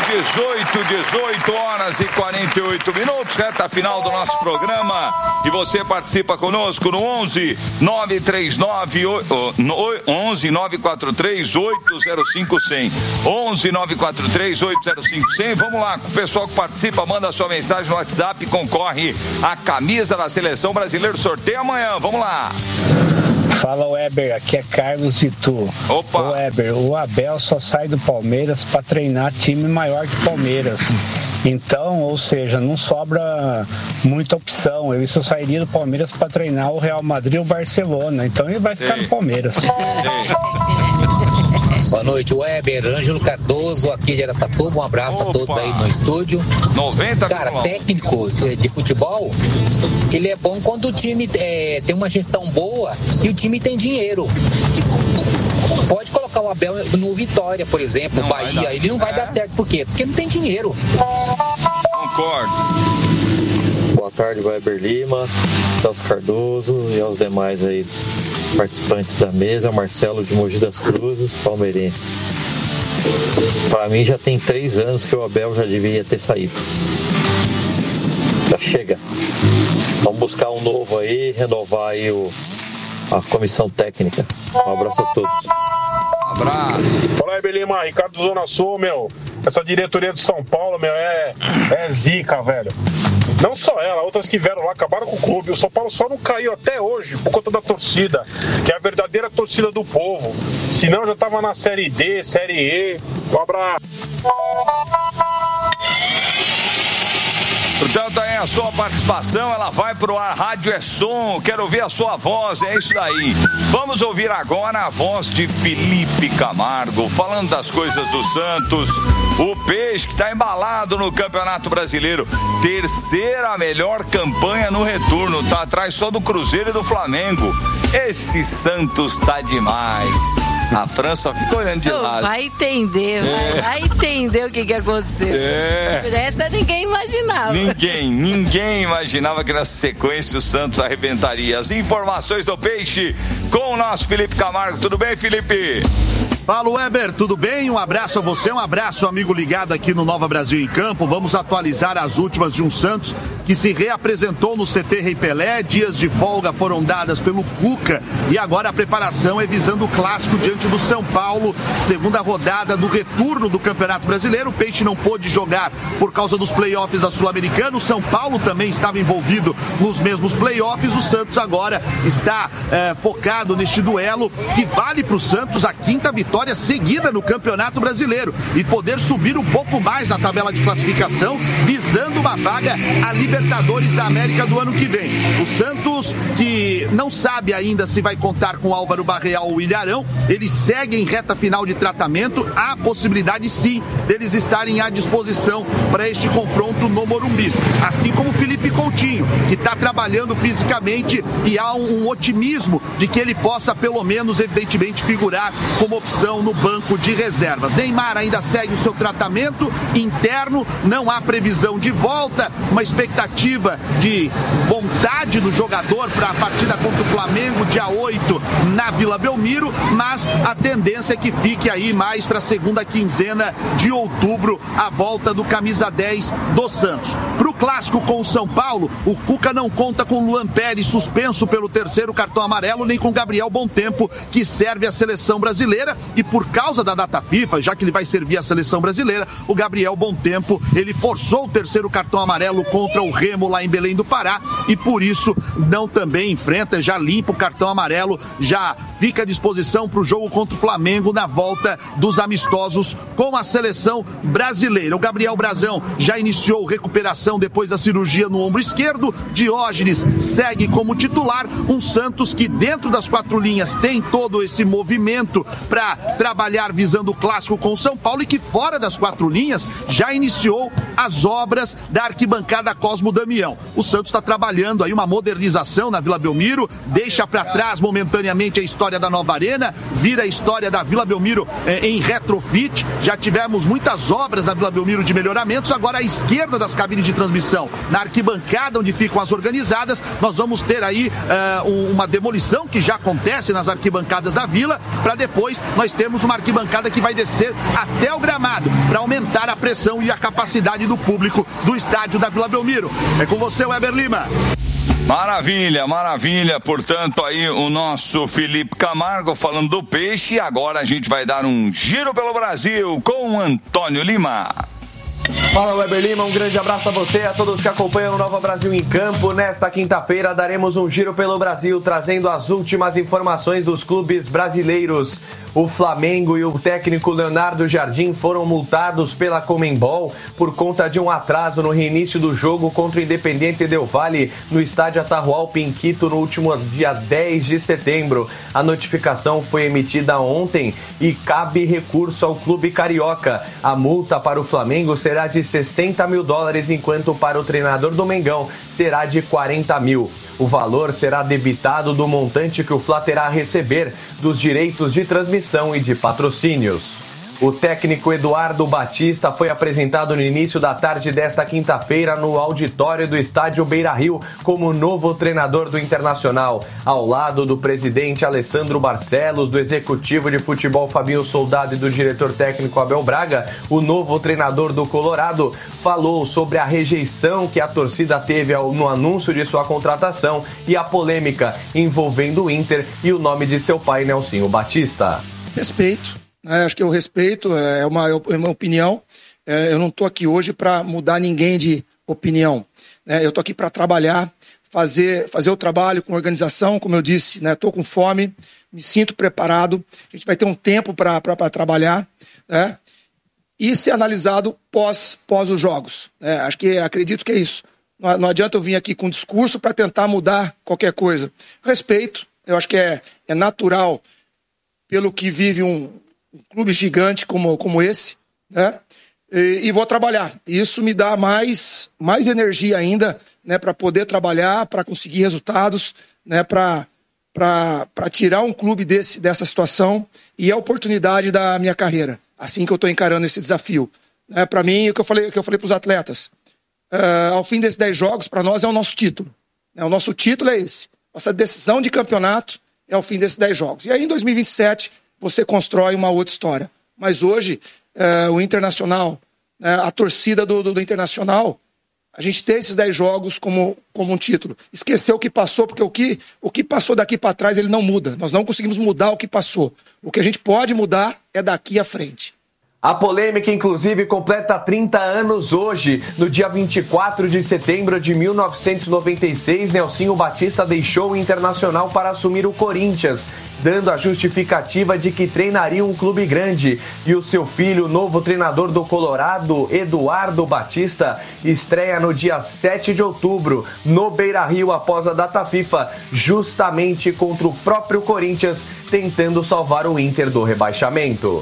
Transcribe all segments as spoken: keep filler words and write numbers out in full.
dezoito, dezoito horas e quarenta e oito minutos, reta final do nosso programa. E você participa conosco no onze, nove três nove, onze, nove quatro três, oito zero cinco, cem. onze, nove quatro três, oito zero cinco, cem. Vamos lá, o pessoal que participa, manda sua mensagem no WhatsApp, concorre a camisa da Seleção Brasileira. Sorteio amanhã, vamos lá. Fala, Weber, aqui é Carlos Itu. Opa! Ô, Weber, o Abel só sai do Palmeiras para treinar time maior que Palmeiras. Então, ou seja, não sobra muita opção. Eu só sairia do Palmeiras para treinar o Real Madrid ou o Barcelona. Então ele vai ficar Sim. no Palmeiras. Sim. Boa noite, Weber, Ângelo Cardoso, aqui de Araçatuba. Um abraço Opa. a todos aí no estúdio. noventa Cara, técnico de futebol, ele é bom quando o time é, tem uma gestão boa e o time tem dinheiro. Pode colocar o Abel no Vitória, por exemplo, não Bahia, ele não vai é. dar certo. Por quê? Porque não tem dinheiro. Concordo. Boa tarde, Weber Lima, Celso Cardoso e aos demais aí participantes da mesa, Marcelo de Mogi das Cruzes, palmeirense. Para mim já tem três anos que o Abel já devia ter saído. Já chega. Vamos buscar um novo aí, renovar aí o, a comissão técnica. Um abraço a todos. Abraço. Fala aí, Belima, Ricardo Zona Sul, meu. Essa diretoria de São Paulo, meu, é, é zica, velho. Não só ela, outras que vieram lá, acabaram com o clube. O São Paulo só não caiu até hoje por conta da torcida, que é a verdadeira torcida do povo. Senão já tava na Série D, Série E. Um abraço. Portanto, aí a sua participação, ela vai pro ar. Rádio é som, quero ouvir a sua voz, é isso daí. Vamos ouvir agora a voz de Felipe Camargo, falando das coisas do Santos. O Peixe que tá embalado no Campeonato Brasileiro. Terceira melhor campanha no retorno, tá atrás só do Cruzeiro e do Flamengo. Esse Santos tá demais. A França fica olhando de oh, lado. Vai entender, é. vai, vai entender o que que aconteceu. É. Essa ninguém imaginava. Ninguém, ninguém imaginava que nessa sequência o Santos arrebentaria. As informações do Peixe com o nosso Felipe Camargo. Tudo bem, Felipe? Fala, Weber, tudo bem? Um abraço a você, um abraço, amigo ligado aqui no Nova Brasil em Campo. Vamos atualizar as últimas de um Santos que se reapresentou no C T Rei Pelé. Dias de folga foram dadas pelo Cuca e agora a preparação é visando o clássico diante do São Paulo. Segunda rodada do retorno do Campeonato Brasileiro. O Peixe não pôde jogar por causa dos playoffs da Sul-Americana. O São Paulo também estava envolvido nos mesmos playoffs. O Santos agora está é, focado neste duelo que vale para o Santos a quinta vitória seguida no Campeonato Brasileiro e poder subir um pouco mais na tabela de classificação, visando uma vaga a Libertadores da América do ano que vem. O Santos, que não sabe ainda se vai contar com Álvaro Barreal ou Ilharão, eles seguem em reta final de tratamento. Há possibilidade sim deles estarem à disposição para este confronto no Morumbi, assim como o Felipe Coutinho, que está trabalhando fisicamente e há um, um otimismo de que ele possa pelo menos evidentemente figurar como opção no banco de reservas. Neymar ainda segue o seu tratamento interno, não há previsão de volta, uma expectativa de vontade do jogador para a partida contra o Flamengo dia oito na Vila Belmiro, mas a tendência é que fique aí mais para a segunda quinzena de outubro a volta do camisa dez do Santos. Para o clássico com o São Paulo, o Cuca não conta com Luan Pérez suspenso pelo terceiro cartão amarelo, nem com Gabriel Bontempo, que serve a seleção brasileira. E por causa da data FIFA, já que ele vai servir a seleção brasileira, o Gabriel Bontempo, ele forçou o terceiro cartão amarelo contra o Remo lá em Belém do Pará e por isso não também enfrenta, já limpa o cartão amarelo, já fica à disposição para o jogo contra o Flamengo na volta dos amistosos com a seleção brasileira. O Gabriel Brazão já iniciou recuperação depois da cirurgia no ombro esquerdo. Diógenes segue como titular. Um Santos que dentro das quatro linhas tem todo esse movimento para trabalhar visando o clássico com o São Paulo e que fora das quatro linhas já iniciou as obras da arquibancada Cosmo Damião. O Santos está trabalhando aí uma modernização na Vila Belmiro, deixa para trás momentaneamente a história da nova arena, vira a história da Vila Belmiro eh, em retrofit. Já tivemos muitas obras na Vila Belmiro de melhoramentos. Agora à esquerda das cabines de transmissão, na arquibancada onde ficam as organizadas, nós vamos ter aí eh, uma demolição que já acontece nas arquibancadas da Vila, para depois nós nós temos uma arquibancada que vai descer até o gramado para aumentar a pressão e a capacidade do público do estádio da Vila Belmiro. É com você, Weber Lima. Maravilha, maravilha. Portanto, aí o nosso Felipe Camargo falando do peixe. E agora a gente vai dar um giro pelo Brasil com o Antônio Lima. Fala, Weber Lima, um grande abraço a você e a todos que acompanham o Nova Brasil em Campo. Nesta quinta-feira daremos um giro pelo Brasil, trazendo as últimas informações dos clubes brasileiros. O Flamengo e o técnico Leonardo Jardim foram multados pela Conmebol por conta de um atraso no reinício do jogo contra o Independiente Del Valle no estádio Atahualpa em Quito no último dia dez de setembro. A notificação foi emitida ontem e cabe recurso ao clube carioca. A multa para o Flamengo será de sessenta mil dólares, enquanto para o treinador do Mengão será de quarenta mil. O valor será debitado do montante que o Fla terá a receber dos direitos de transmissão e de patrocínios. O técnico Eduardo Batista foi apresentado no início da tarde desta quinta-feira no auditório do estádio Beira-Rio como novo treinador do Internacional. Ao lado do presidente Alessandro Barcelos, do executivo de futebol Fabinho Soldado e do diretor técnico Abel Braga, o novo treinador do Colorado falou sobre a rejeição que a torcida teve no anúncio de sua contratação e a polêmica envolvendo o Inter e o nome de seu pai, Nelsinho Batista. Respeito. É, acho que eu respeito, é uma, é uma opinião. É, eu não estou aqui hoje para mudar ninguém de opinião. É, eu estou aqui para trabalhar, fazer, fazer o trabalho com organização, como eu disse, estou, né, com fome, me sinto preparado. A gente vai ter um tempo para trabalhar, né, e ser analisado pós, pós os jogos. É, acho que acredito que é isso. Não, não adianta eu vir aqui com discurso para tentar mudar qualquer coisa. Respeito, eu acho que é, é natural pelo que vive um um clube gigante como, como esse, né? E, e vou trabalhar. Isso me dá mais, mais energia ainda, né, para poder trabalhar, para conseguir resultados, né, para tirar um clube desse, dessa situação, e é a oportunidade da minha carreira. Assim que eu estou encarando esse desafio. É, para mim, o que eu falei, o que eu falei para os atletas, uh, ao fim desses dez jogos, para nós é o nosso título. É, o nosso título é esse. Nossa decisão de campeonato é ao fim desses dez jogos. E aí, em dois mil e vinte e sete, você constrói uma outra história. Mas hoje, é, o Internacional, é, a torcida do, do, do Internacional, a gente tem esses dez jogos como, como um título. Esqueceu o que passou, porque o que, o que passou daqui para trás, ele não muda. Nós não conseguimos mudar o que passou. O que a gente pode mudar é daqui à frente. A polêmica, inclusive, completa trinta anos hoje. No dia vinte e quatro de setembro de mil novecentos e noventa e seis, Nelsinho Batista deixou o Internacional para assumir o Corinthians, dando a justificativa de que treinaria um clube grande. E o seu filho, o novo treinador do Colorado, Eduardo Batista, estreia no dia sete de outubro, no Beira-Rio, após a data FIFA, justamente contra o próprio Corinthians, tentando salvar o Inter do rebaixamento.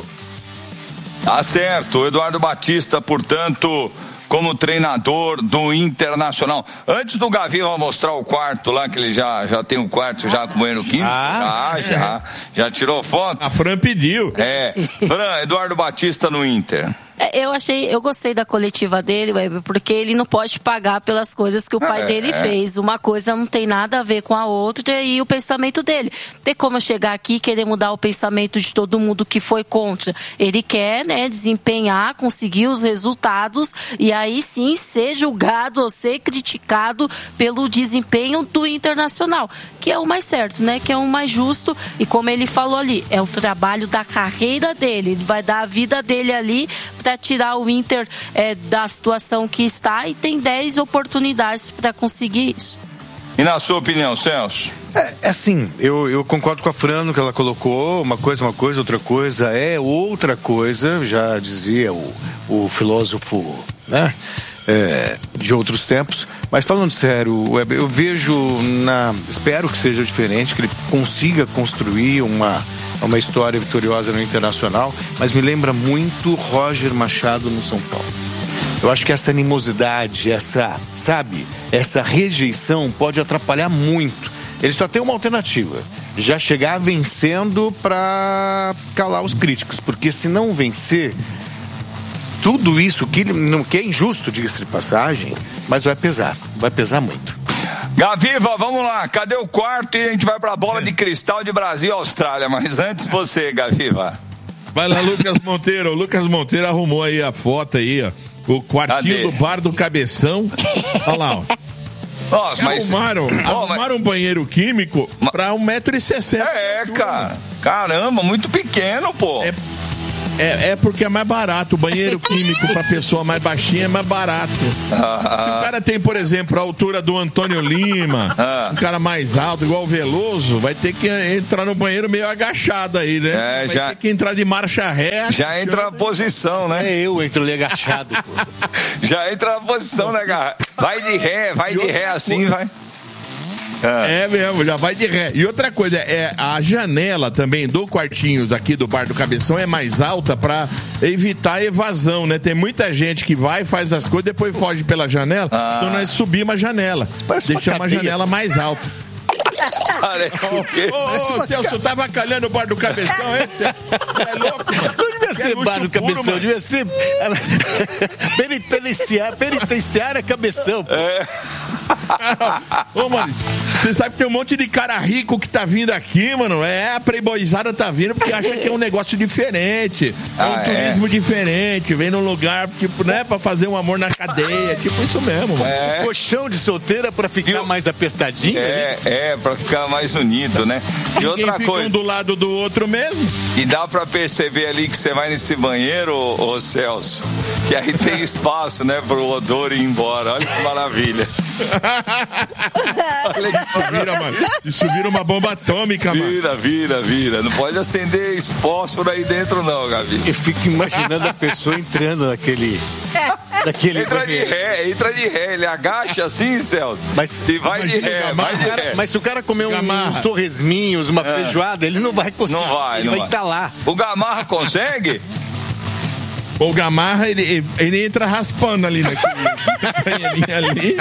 Tá certo, o Eduardo Batista, portanto, como treinador do Internacional. Antes do Gavião mostrar o quarto lá, que ele já, já tem um quarto já com o banheiro químico. Ah, ah já, já tirou foto. A Fran pediu. É, Fran, Eduardo Batista no Inter. Eu achei, eu gostei da coletiva dele, porque ele não pode pagar pelas coisas que o pai é, dele fez. Uma coisa não tem nada a ver com a outra, e o pensamento dele. Tem como eu chegar aqui e querer mudar o pensamento de todo mundo que foi contra. Ele quer, né, desempenhar, conseguir os resultados e aí sim ser julgado ou ser criticado pelo desempenho do Internacional, que é o mais certo, né, que é o mais justo. E como ele falou ali, é o trabalho da carreira dele. Ele vai dar a vida dele ali para tirar o Inter é, da situação que está, e tem dez oportunidades para conseguir isso. E na sua opinião, Celso? É, é assim, eu, eu concordo com a Fran no que ela colocou. Uma coisa é uma coisa, outra coisa é outra coisa, já dizia o, o filósofo, né, é, de outros tempos. Mas falando sério, Weber, eu vejo, na, espero que seja diferente, que ele consiga construir uma uma história vitoriosa no Internacional, mas me lembra muito Roger Machado no São Paulo. Eu acho que essa animosidade, essa, sabe, essa rejeição pode atrapalhar muito. Ele só tem uma alternativa: já chegar vencendo para calar os críticos, porque se não vencer, tudo isso que, não, que é injusto, diga-se de passagem, mas vai pesar, vai pesar muito. Gaviva, vamos lá, cadê o quarto? E a gente vai pra bola de cristal de Brasil e Austrália. Mas antes você, Gaviva. Vai lá, Lucas Monteiro. O Lucas Monteiro arrumou aí a foto aí, ó. O quartinho Cadê? do bar do Cabeção. Olha lá, ó. Nossa, mas... Arrumaram, oh, arrumaram mas... um banheiro químico mas... pra um metro e sessenta. É, cara. Caramba, muito pequeno, pô. É... É, é porque é mais barato. O banheiro químico pra pessoa mais baixinha é mais barato. Ah, Se o cara tem, por exemplo, a altura do Antônio Lima, ah, um cara mais alto, igual o Veloso, vai ter que entrar no banheiro meio agachado aí, né? É, vai já... ter que entrar de marcha ré. Já entra na posição, né? É, eu entro ali agachado. Pô. Já entra na posição, né, cara? Vai de ré, vai de ré assim, vai. Ah. É mesmo, já vai de ré. E outra coisa, é a janela também do quartinho aqui do bar do Cabeção é mais alta pra evitar a evasão, né? Tem muita gente que vai, faz as coisas, depois foge pela janela. Ah. Então nós subimos a janela. Parece deixamos a janela mais alta. Parece o quê? Ô, ô Celso, tá avacalhando o bar do Cabeção, é? É louco, mano. Não devia ser bar do Cabeção, puro, devia ser penitenciária, penitenciária Cabeção. Pô. É. Ô, Maurício, você sabe que tem um monte de cara rico que tá vindo aqui, mano. É, a playboyzada tá vindo porque acha que é um negócio diferente. É um ah, turismo é? diferente. Vem num lugar, tipo, né, pra fazer um amor na cadeia. Tipo isso mesmo, mano. É. Colchão de solteira pra ficar Eu... mais apertadinho? É, ali? é, pra ficar mais unido, né? E Ninguém outra fica coisa. um do lado do outro mesmo. E dá pra perceber ali que você vai nesse banheiro, ô, ô Celso, que aí tem espaço, né, pro odor ir embora. Olha que maravilha. Olha que isso vira, mano. Isso vira uma bomba atômica, vira, mano. Vira, vira, vira. Não pode acender fósforo aí dentro, não, Gabi. Eu fico imaginando a pessoa entrando naquele. Daquele entra banheiro. de ré, entra de ré. Ele agacha assim, Celso. Mas, e vai de ré, vai de ré. Mas se o cara comer um, uns torresminhos, uma é. feijoada, ele não vai conseguir. Não vai, ele não vai estar tá lá. O Gamarra consegue? O Gamarra, ele, ele entra raspando ali naquele ali.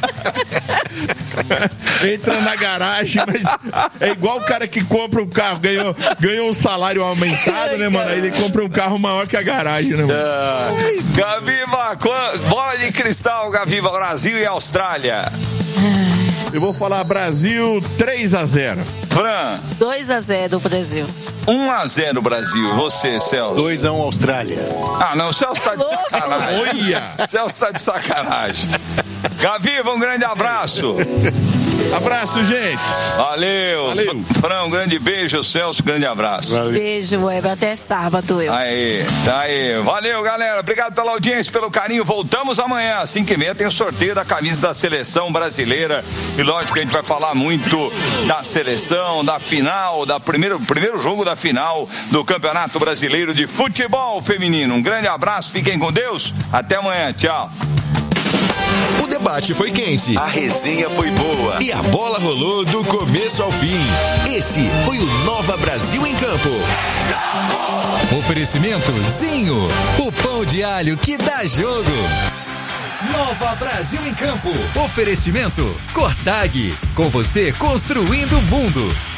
Entra na garagem, mas é igual o cara que compra um carro, ganhou, ganhou um salário aumentado, né, mano? Aí ele compra um carro maior que a garagem, né, mano? Uh, Gaviva, bola de cristal, Gaviva, Brasil e Austrália. Eu vou falar Brasil três a zero. Fran. dois a zero Brasil. um a zero Brasil. Você, Celso? dois a um Austrália. Ah, não, o Celso tá de sacanagem. Olha! O Celso tá de sacanagem. Gaviva, um grande abraço. Abraço, gente. Valeu. Valeu. Fran, um grande beijo. Celso, grande abraço. Valeu. Beijo, Weber. Até sábado. Eu. Aí, tá aí. Valeu, galera. Obrigado pela audiência, pelo carinho. Voltamos amanhã, às cinco e meia, tem o sorteio da camisa da seleção brasileira. E lógico que a gente vai falar muito da seleção, da final, da primeiro, primeiro jogo da final do Campeonato Brasileiro de Futebol Feminino. Um grande abraço, fiquem com Deus. Até amanhã. Tchau. O debate foi quente, a resenha foi boa e a bola rolou do começo ao fim. Esse foi o Nova Brasil em Campo. Oferecimento Zinho, o pão de alho que dá jogo. Nova Brasil em Campo. Oferecimento Cortag, com você construindo o mundo.